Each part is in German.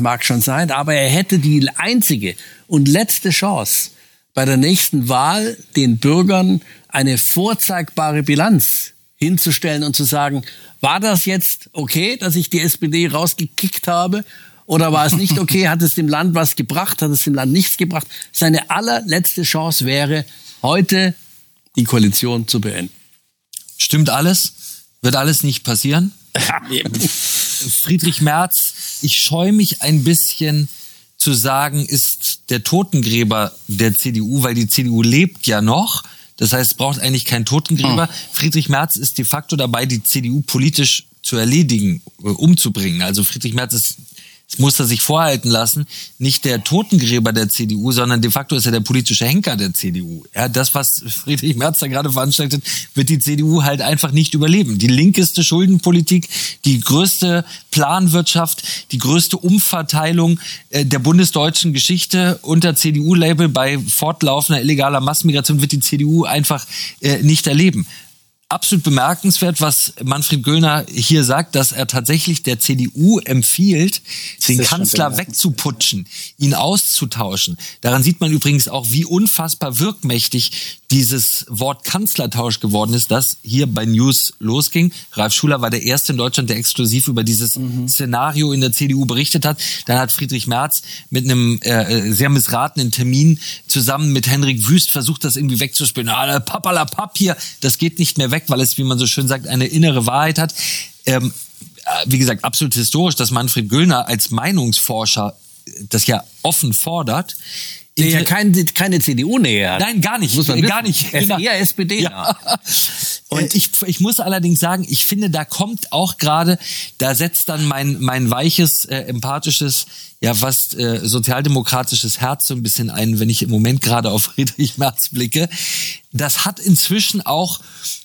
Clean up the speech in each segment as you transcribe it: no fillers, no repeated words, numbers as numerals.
mag schon sein, aber er hätte die einzige und letzte Chance, bei der nächsten Wahl den Bürgern eine vorzeigbare Bilanz hinzustellen und zu sagen, war das jetzt okay, dass ich die SPD rausgekickt habe? Oder war es nicht okay? Hat es dem Land was gebracht? Hat es dem Land nichts gebracht? Seine allerletzte Chance wäre, heute die Koalition zu beenden. Stimmt alles? Wird alles nicht passieren? Friedrich Merz, ich scheue mich ein bisschen zu sagen, ist der Totengräber der CDU, weil die CDU lebt ja noch. Das heißt, es braucht eigentlich keinen Totengräber. Friedrich Merz ist de facto dabei, die CDU politisch zu erledigen, umzubringen. Also Friedrich Merz ist, das muss er sich vorhalten lassen, nicht der Totengräber der CDU, sondern de facto ist er der politische Henker der CDU. Ja, das, was Friedrich Merz da gerade veranstaltet, wird die CDU halt einfach nicht überleben. Die linkeste Schuldenpolitik, die größte Planwirtschaft, die größte Umverteilung der bundesdeutschen Geschichte unter CDU-Label bei fortlaufender illegaler Massenmigration wird die CDU einfach nicht erleben. Absolut bemerkenswert, was Manfred Göllner hier sagt, dass er tatsächlich der CDU empfiehlt, den Kanzler wegzuputschen, ihn auszutauschen. Daran sieht man übrigens auch, wie unfassbar wirkmächtig dieses Wort Kanzlertausch geworden ist, das hier bei News losging. Ralf Schuler war der Erste in Deutschland, der exklusiv über dieses Szenario in der CDU berichtet hat. Dann hat Friedrich Merz mit einem sehr missratenen Termin zusammen mit Henrik Wüst versucht, das irgendwie wegzuspielen. Papalapap hier, das geht nicht mehr weg, weil es, wie man so schön sagt, eine innere Wahrheit hat. Wie gesagt, absolut historisch, dass Manfred Göllner als Meinungsforscher das ja offen fordert. Der ja keine CDU-Nähe hat. Nein, gar nicht. Gar nicht. Er ist eher SPD. Ja. Und ich muss allerdings sagen, ich finde, da kommt auch gerade, da setzt dann mein weiches, empathisches, ja fast sozialdemokratisches Herz so ein bisschen ein, wenn ich im Moment gerade auf Friedrich Merz blicke. Das hat inzwischen auch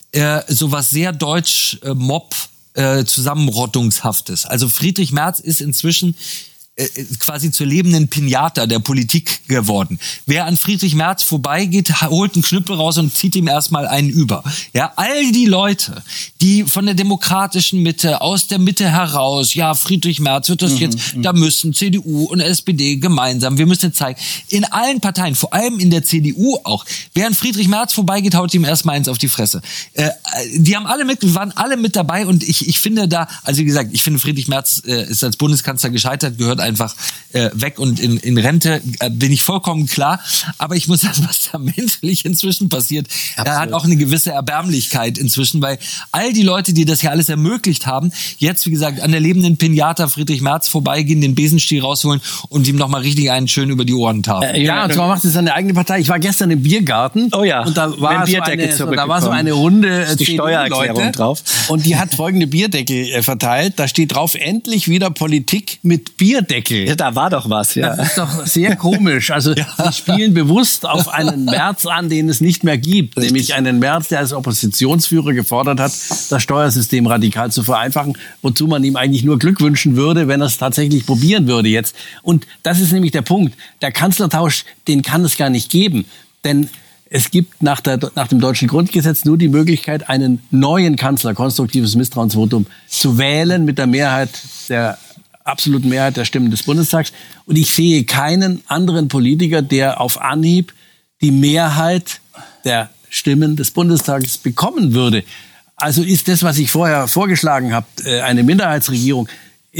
sowas sehr deutsch-Mob Zusammenrottungshaftes. Also Friedrich Merz ist inzwischen quasi zur lebenden Pinata der Politik geworden. Wer an Friedrich Merz vorbeigeht, holt einen Knüppel raus und zieht ihm erstmal einen über. Ja, all die Leute, die von der demokratischen Mitte, aus der Mitte heraus, ja, Friedrich Merz wird das jetzt, da müssen CDU und SPD gemeinsam, wir müssen jetzt zeigen, in allen Parteien, vor allem in der CDU auch, wer an Friedrich Merz vorbeigeht, haut ihm erstmal eins auf die Fresse. Die haben alle wir waren alle mit dabei und ich finde da, also wie gesagt, ich finde Friedrich Merz ist als Bundeskanzler gescheitert, gehört einfach weg und in Rente, bin ich vollkommen klar. Aber ich muss sagen, was da menschlich inzwischen passiert, da hat auch eine gewisse Erbärmlichkeit inzwischen, weil all die Leute, die das ja alles ermöglicht haben, jetzt, wie gesagt, an der lebenden Pinata Friedrich Merz vorbeigehen, den Besenstiel rausholen und ihm nochmal richtig einen schön über die Ohren tapen. Ja, und zwar macht es seine eigene Partei. Ich war gestern im Biergarten. Oh ja. Und da war so eine Runde die Steuererklärung drauf. Und die hat folgende Bierdeckel verteilt. Da steht drauf, endlich wieder Politik mit Bierdeckel. Ja, da war doch was, ja. Das ist doch sehr komisch. Also die spielen bewusst auf einen Merz an, den es nicht mehr gibt. Richtig. Nämlich einen Merz, der als Oppositionsführer gefordert hat, das Steuersystem radikal zu vereinfachen, wozu man ihm eigentlich nur Glück wünschen würde, wenn er es tatsächlich probieren würde jetzt. Und das ist nämlich der Punkt. Der Kanzlertausch, den kann es gar nicht geben. Denn es gibt nach dem deutschen Grundgesetz nur die Möglichkeit, einen neuen Kanzler, konstruktives Misstrauensvotum, zu wählen mit der Mehrheit der absoluten Mehrheit der Stimmen des Bundestags. Und ich sehe keinen anderen Politiker, der auf Anhieb die Mehrheit der Stimmen des Bundestages bekommen würde. Also ist das, was ich vorher vorgeschlagen habe, eine Minderheitsregierung,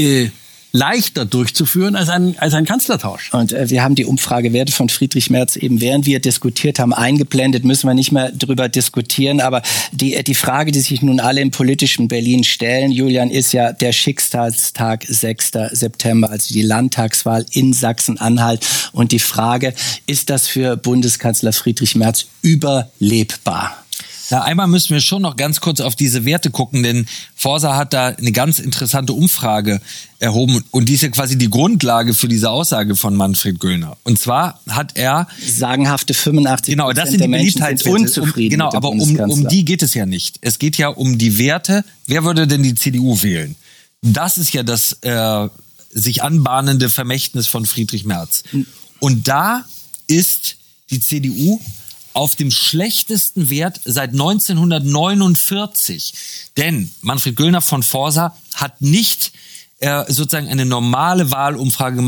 leichter durchzuführen als ein Kanzlertausch. Und wir haben die Umfragewerte von Friedrich Merz eben, während wir diskutiert haben, eingeblendet, müssen wir nicht mehr drüber diskutieren. Aber die Frage, die sich nun alle im politischen Berlin stellen, Julian, ist ja der Schicksalstag 6. September, also die Landtagswahl in Sachsen-Anhalt. Und die Frage, ist das für Bundeskanzler Friedrich Merz überlebbar? Na, einmal müssen wir schon noch ganz kurz auf diese Werte gucken, denn Forsa hat da eine ganz interessante Umfrage erhoben und die ist ja quasi die Grundlage für diese Aussage von Manfred Göllner. Und zwar hat er sagenhafte 85% genau, das sind die Beliebtheitswerte. Unzufrieden. Genau, aber um die geht es ja nicht. Es geht ja um die Werte. Wer würde denn die CDU wählen? Das ist ja das sich anbahnende Vermächtnis von Friedrich Merz. Und da ist die CDU auf dem schlechtesten Wert seit 1949. Denn Manfred Göllner von Forsa hat nicht sozusagen eine normale Wahlumfrage gemacht,